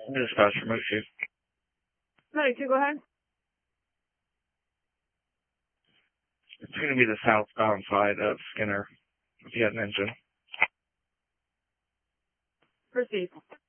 Dispatcher, move chief. 92, go ahead. It's going to be the southbound side of Skinner, if you had an engine. Proceed.